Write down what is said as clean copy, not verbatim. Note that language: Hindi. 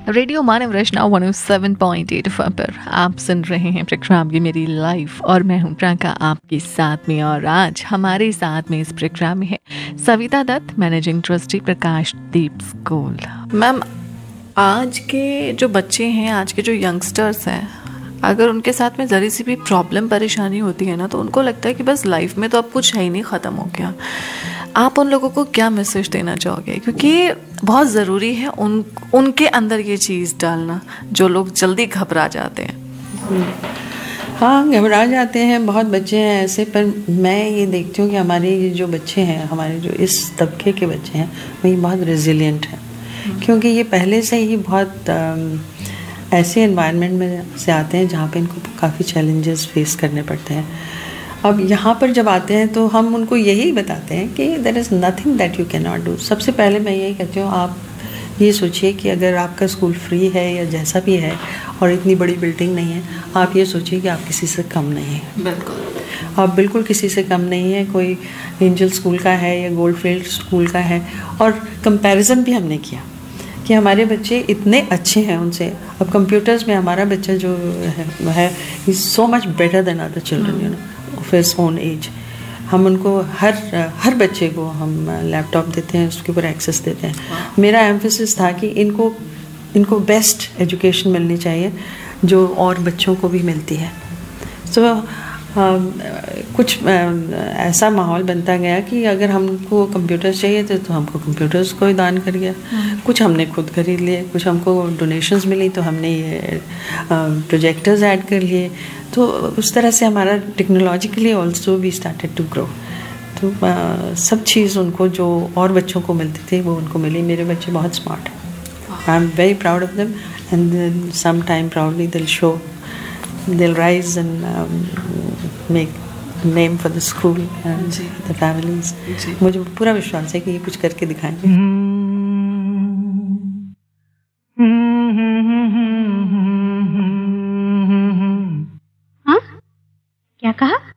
रेडियो मानव रचना 107.8 एफएम पर आप सुन रहे हैं प्रोग्राम ये मेरी लाइफ और मैं हूं प्रियंका आपके साथ में। और आज हमारे साथ में इस प्रोग्राम में है सविता दत्त, मैनेजिंग ट्रस्टी प्रकाश दीप स्कूल। मैम, आज के जो बच्चे हैं, आज के जो यंगस्टर्स हैं, अगर उनके साथ में ज़री सी भी प्रॉब्लम परेशानी होती है ना, तो उनको लगता है कि बस लाइफ में तो अब कुछ है ही नहीं, ख़त्म हो गया। आप उन लोगों को क्या मैसेज देना चाहोगे? क्योंकि बहुत ज़रूरी है उनके अंदर ये चीज़ डालना, जो लोग जल्दी घबरा जाते हैं। हाँ, घबरा जाते हैं, बहुत बच्चे हैं ऐसे। पर मैं ये देखती हूँ कि हमारे ये जो बच्चे हैं, हमारे जो इस तबके के बच्चे हैं, वही बहुत रेजिलिएंट हैं। क्योंकि ये पहले से ही बहुत ऐसे एनवायरनमेंट में से आते हैं जहाँ पे इनको काफ़ी चैलेंजेस फेस करने पड़ते हैं। अब यहाँ पर जब आते हैं तो हम उनको यही बताते हैं कि there is nothing that you can not do. सबसे पहले मैं यही कहती हूँ, आप ये सोचिए कि अगर आपका स्कूल फ्री है या जैसा भी है और इतनी बड़ी बिल्डिंग नहीं है, आप ये सोचिए कि आप किसी से कम नहीं हैं। बिल्कुल, आप बिल्कुल किसी से कम नहीं है। कोई एंजल स्कूल का है या गोल्डफील्ड स्कूल का है। और कंपैरिजन भी हमने किया कि हमारे बच्चे इतने अच्छे हैं उनसे। अब कंप्यूटर्स में हमारा बच्चा जो है is so much better than other children, you know, of his own as. हम उनको हर बच्चे को हम लैपटॉप देते हैं, उसके ऊपर एक्सेस देते हैं। मेरा एम्फेसिस था कि इनको बेस्ट एजुकेशन मिलनी चाहिए जो और बच्चों को भी मिलती है। सो कुछ ऐसा माहौल बनता गया कि अगर हमको कंप्यूटर्स चाहिए थे तो हमको कंप्यूटर्स को ही दान कर गया। कुछ हमने खुद खरीद लिए, कुछ हमको डोनेशंस मिली तो हमने ये प्रोजेक्टर्स ऐड कर लिए। तो उस तरह से हमारा technologically also we started to grow. तो सब चीज़ उनको जो और बच्चों को मिलती थी वो उनको मिली। मेरे बच्चे बहुत स्मार्ट हैं। I am very proud of them and some time proudly they'll rise and make name for the school and the families. मुझे पूरा विश्वास है कि ये कुछ करके दिखाएंगे। हाँ, क्या कहा?